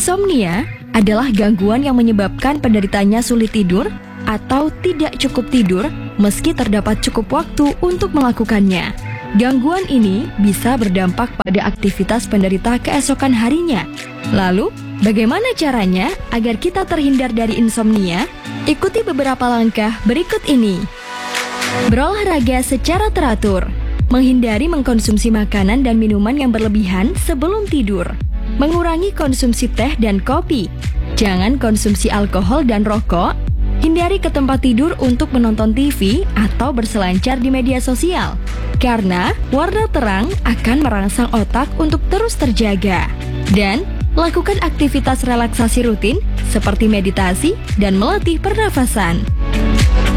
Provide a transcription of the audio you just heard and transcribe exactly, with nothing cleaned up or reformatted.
Insomnia adalah gangguan yang menyebabkan penderitanya sulit tidur atau tidak cukup tidur meski terdapat cukup waktu untuk melakukannya. Gangguan ini bisa berdampak pada aktivitas penderita keesokan harinya. Lalu, bagaimana caranya agar kita terhindar dari insomnia? Ikuti beberapa langkah berikut ini. Berolahraga secara teratur. Menghindari mengkonsumsi makanan dan minuman yang berlebihan sebelum tidur. Mengurangi konsumsi teh dan kopi. Jangan konsumsi alkohol dan rokok. Hindari ke tempat tidur untuk menonton T V atau berselancar di media sosial. Karena warna terang akan merangsang otak untuk terus terjaga. Dan lakukan aktivitas relaksasi rutin seperti meditasi dan melatih pernafasan.